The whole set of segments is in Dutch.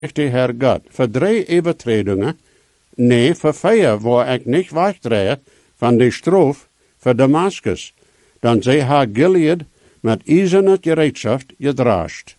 de Herr Gott, voor 3 overtredingen, nee, voor 4 waar ik niet wegdrehe van de stroof voor Damascus, dan zij haar Gilead met ijzerne gereedschap gedraagt.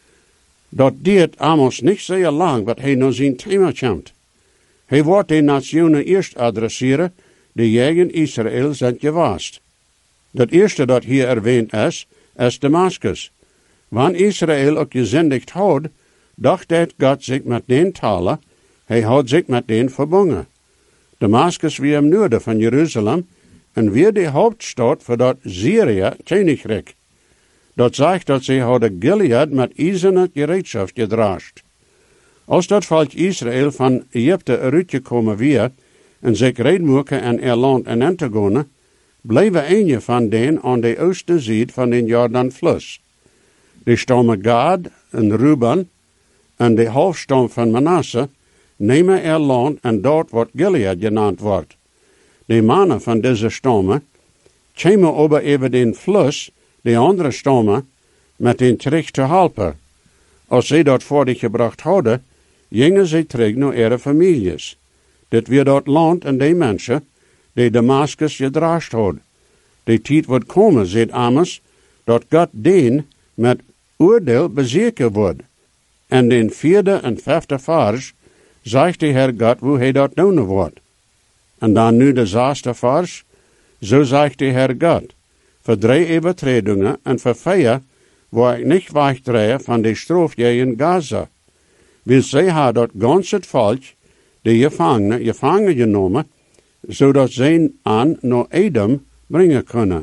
Dat duurt Amos niet zeer lang, wat hij naar zijn thema komt. Hij wordt de nationen eerst adresseren, die tegen Israël zijn gewaast. Dat eerste dat hier erwähnt is Damascus. Wanneer Israël ook gezendigd had, dacht dat God zich met den talen, hij had zich met den verbonden. Damascus weer im noorden van Jeruzalem en weer de hoofdstad voor dat Syrië koninkrijk. Dat zegt dat zij hadden Gilead met ijzerne gereedschap gedraagt. Als dat volk Israël van Egypte uitgekomen weer en zich reedmoeken en er land en te gaan, bleven een van den aan de oostzijde van den Jordanfluss. De stammen Gad en Ruben en de hoofdstam van Manasse nemen er land en dat wat Gilead genaamd wordt. De mannen van deze stammen komen over den fluss, de andere stammen, met den terug te helpen. Als zij dat voor zich gebracht hadden, gingen zij terug naar ihre families. Dit weer dat land en de mensen, die Damascus gedraagd hadden. De tijd wordt komen, zegt Amos, dat God den met oordeel bezeken wordt. En den 4e en 5e vers zegt de Heer God hoe hij dat doen wordt. En dan nu de 6e vers, zo zegt de Heer God, voor 3 overtredingen en voor 4 waar ik niet wegdrehe van de stroof in Gaza. Wil zij haar dat ganse volk, de gevangen genomen, zodat zij aan naar Edom brengen kunnen.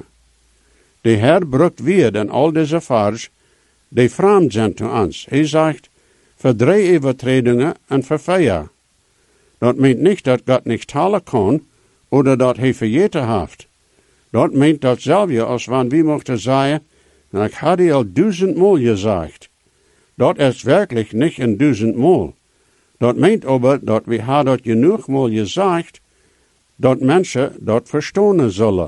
De Heer brukt weer en al deze vers, die vreemd zijn te ons. Hij zegt, voor 3 overtredingen en voor 4. Dat meent niet dat God niet talen kan, oder dat hij vergeten heeft. Dat meent datzelfde als wanneer we mochten zeggen, ik had die al 1000 Mal gezegd. Dat is werkelijk niet een 1000 Mal. Dat meent aber dat we hadden dat genoeg Mal gezegd, dat mensen dat verstaan zullen.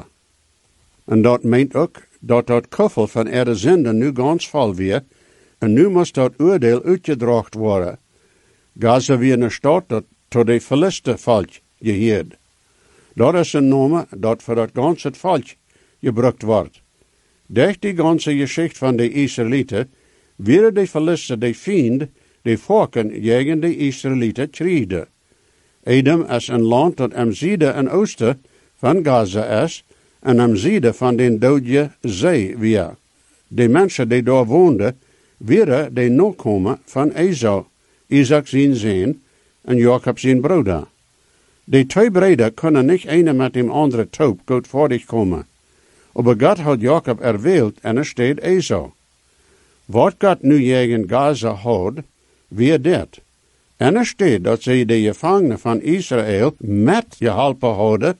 En dat meent ook dat kuffel van ihre zinde nu ganz vol weer, en nu moest dat oordeel uitgedracht worden. Gaza weer een stad dat tot de Philisten volk geheerd. Dat is een naam dat voor dat ganse volk gebruikt wordt. Durch die ganze geschichte van de Israëlieten, werden de Philisten de vriend, die volken tegen de Israëlieten kriegden. Edom is een land dat am zuiden en oosten van Gaza is, en am zuiden van de Dode Zee weer. De mensen die daar woonden, waren de nakomen van Esau, Isaac zijn zoon en Jacob zijn broeder. De 2 broeders kunnen niet ene met dem andere taub goed voortkomen. Aber God had Jacob erwählt en er steht Esau. Wat God nu tegen Gaza had, weer dit. En er steht dat zij de gevangenen van Israël met geholpen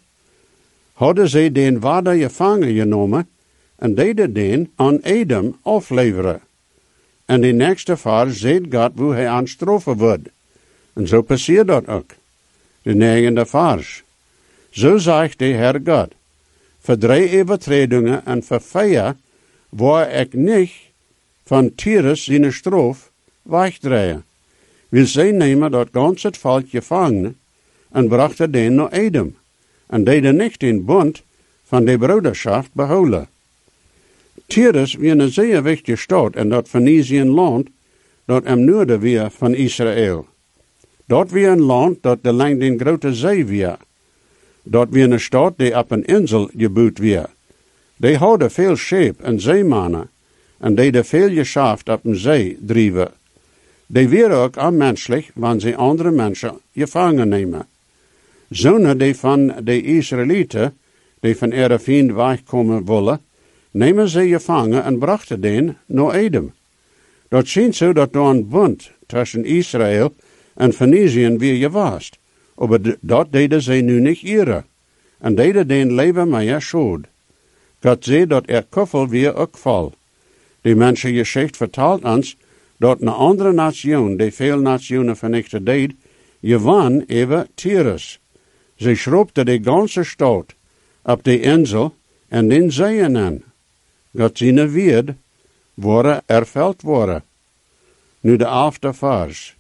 hadden zij den waarde gevangen genomen en deden den aan Edom afleveren. En de nächste vers zegt God hoe hij aanstrofen wordt. En zo passiert dat ook. De 9e vers. Zo zegt de Heer God, voor 3 overtredingen en voor 4 waar ik niet van Tyrus zijn stroof wegdrehe. Wil zij nemen dat ganse volk gevangen en brachten den naar Edom en deden niet den bund van de broederschap behouden. Tyrus was een zeer wichtige stad in dat Phoeniciën land dat am noorden weer van Israël. Dat was een land dat de lang den grote zee weer. Dat was een stad die op een insel gebouwd werd. Die hadden veel scheep en zeemannen en deden veel geschaft op een zee drijven. Die waren ook onmenselijk wanneer ze andere mensen gevangen nemen. Zonen die van de Israëlieten, die van ihre vriend wegkomen willen, nemen ze gevangen en brachten den naar Edom. Dat schijnt zo dat er een bund tussen Israël en Phoeniciën weer geweest. Maar dat deden ze nu niet ere. En deden den leven meer schuld. God zei dat kuffel weer ook val. Die mensengeschichte vertelt ons dat een andere nation, die veel nationen vernichten deed, gewann even Tyrus. Ze schroepte de ganze stad op de insel en den zeeën aan. God zijn weerd worden erveld worden. Nu de 11e vers.